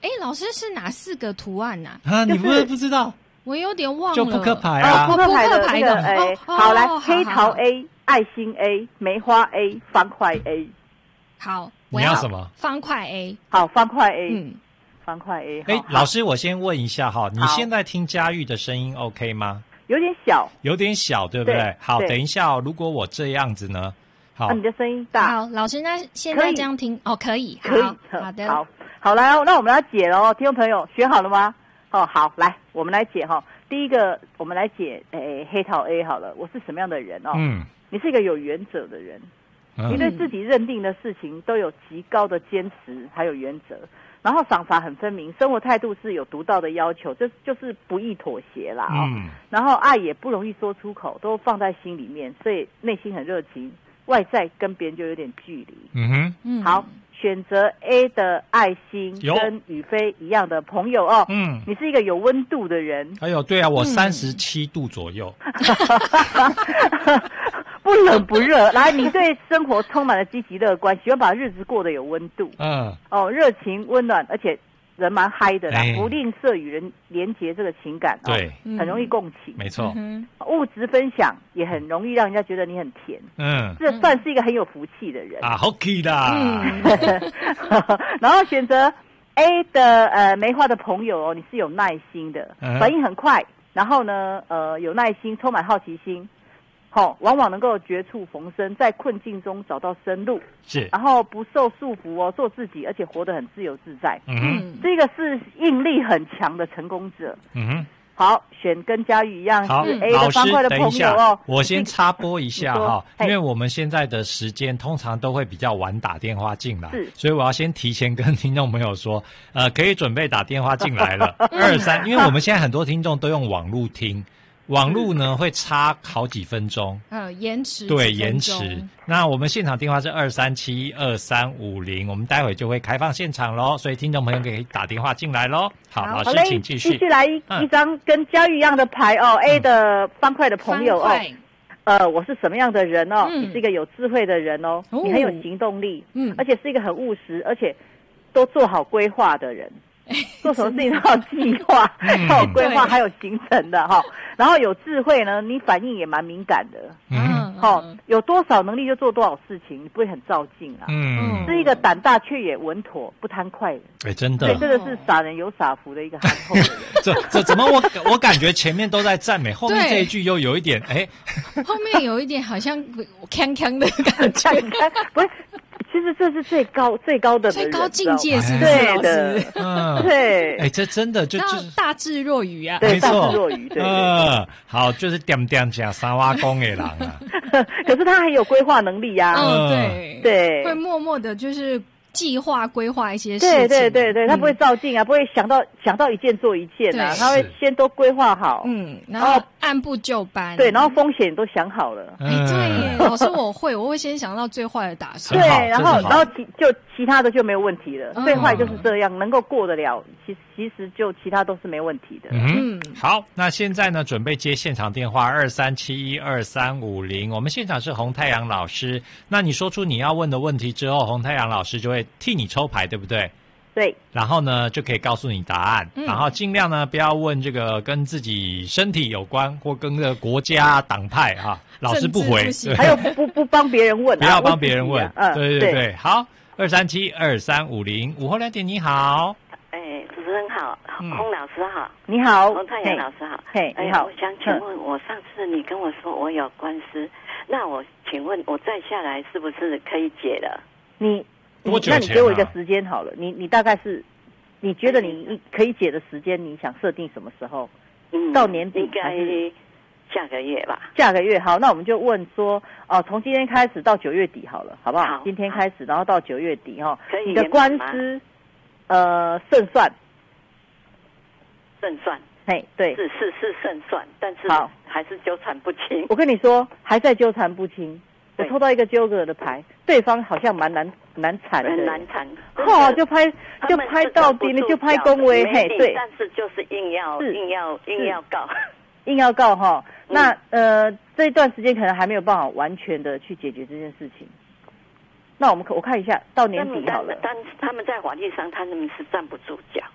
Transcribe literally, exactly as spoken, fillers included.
哎，老师是哪四个图案呐？ 啊，你不是不知道？ 我有点忘了。 就扑克牌啊， 扑克牌的这个哎，好来，黑桃 A、爱心 A、梅花 A、方块 A。 好， 你要什么？ 方块 A。 好，方块 A。 嗯。 方块 A。 哎，老师，我先问一下哈，你现在听佳玉的声音 OK 吗？ 有点小， 有点小，对不对？对好，等一下哦，如果我这样子呢？好， 啊、你的声音大。 好，老师，那现在这样听哦，可以， 可以， 好的， 好，好来哦，那我们来解喽，听众朋友学好了吗？哦，好，来，我们来解哈、哦。第一个，我们来解诶黑桃 A 好了，我是什么样的人哦？嗯，你是一个有原则的人，嗯、你对自己认定的事情都有极高的坚持，还有原则。然后赏罚很分明，生活态度是有独到的要求，这就是不易妥协啦、哦。嗯。然后爱也不容易说出口，都放在心里面，所以内心很热情，外在跟别人就有点距离。嗯哼。嗯。好，选择 A 的爱心跟宇飞一样的朋友哦。嗯。你是一个有温度的人。 哎呦，对啊，我三十七度左右。 嗯不冷不热，来，你对生活充满了积极乐观，喜欢把日子过得有温度。嗯，哦，热情温暖，而且人蛮嗨的啦，欸、不吝啬与人连结这个情感， 对、 哦，很容易共情， 没错。 嗯、物质分享也很容易让人家觉得你很甜，嗯，这算是一个很有福气的人啊，好 key 啦。嗯， 然后选择 A 的呃梅花的朋友哦，你是有耐心的，嗯、反应很快，然后呢，呃，有耐心，充满好奇心。哦，往往能够绝处逢生，在困境中找到生路， 是， 然后不受束缚哦，做自己，而且活得很自由自在。嗯哼，这个是应力很强的成功者。嗯哼，好，选跟佳玉一样是 A 的方块的朋友哦。 我先插播一下哈，因为我们现在的时间通常都会比较晚打电话进来，是，所以我要先提前跟听众朋友说，呃，可以准备打电话进来了，二三，因为我们现在很多听众都用网路听。网路呢会差好几分钟， 呃，延迟对延迟。那我们现场电话是二三七二三五零，我们待会就会开放现场咯，所以听众朋友可以打电话进来咯。好，好老师请继续。 继续来一、嗯、一张跟佳玉一样的牌哦、嗯、，A 的方块的朋友哦。呃，我是什么样的人哦？嗯、你是一个有智慧的人哦，哦你很有行动力，嗯，而且是一个很务实，而且都做好规划的人。做什么事情都要计划，还有规划，还有行程的哈。然后有智慧呢，你反应也蛮敏感的。嗯，好，有多少能力就做多少事情，你不会很躁进啊。嗯，是一个胆大却也稳妥、不贪快的。 哎，真的， 对，这个是傻人有傻福的一个憨厚的人。 这这怎么我我感觉前面都在赞美，后面这一句又有一点哎， 后面有一点好像锵锵的感觉， 不是。其实这是最高最高的最高境界，是对的，嗯，对， 哎，这真的就就是大智若愚啊， 对，大智若愚，对， 嗯，好，就是点点下三挖工的人啊， 可是他很有规划能力呀， 嗯，对对， 会默默的就是计划规划一些事情， 对对对对，他不会照进啊，不会想到想到一件做一件啊，他会先都规划好， 嗯，然后按部就班， 对，然后风险都想好了， 哎，对耶，老师我会，我会先想到最坏的打算， 对，然后然后其就其他的就没有问题了，最坏就是这样，能够过得了，其其实就其他都是没问题的， 嗯，好，那现在呢，准备接现场电话二三七一二三五零，我们现场是洪太阳老师，那你说出你要问的问题之后，洪太阳老师就会替你抽牌，对不对？ 对。 然后呢，就可以告诉你答案。嗯、然后尽量呢，不要问这个跟自己身体有关或跟这个国家、党派哈，老师不回。 还有不不帮别人问、啊， 不要帮别人问。嗯，对对对。好，二三七二三五零，午后两点，你好。 哎，主持人好，洪老师好， 你好， 洪太阳老师好。 嘿，你好。 我想请问，我上次你跟我说我有官司，那我请问我再下来是不是可以解了？ 你。那你给我一个时间好了，你你大概是，你觉得你可以解的时间，你想设定什么时候？嗯，到年底应该下个月吧。 下个月好，那我们就问说，哦、呃，从今天开始到九月底好了，好不好？好今天开始，然后到九月底哈、哦， 可以。 你的官司，呃，胜算， 胜算， 嘿，对， 是是是胜算，但是好还是纠缠不清。 我跟你说，还在纠缠不清。我抽到一个纠葛的牌，对方好像蛮难难缠的， 很难缠。 哦，就拍就拍到底了，就拍恭维，嘿，对。 但是就是硬要硬要硬要告， 硬要告哈。嗯、那呃，这一段时间可能还没有办法完全的去解决这件事情。那我们我看一下，到年底好了。 但他们在法律上，他们是站不住脚。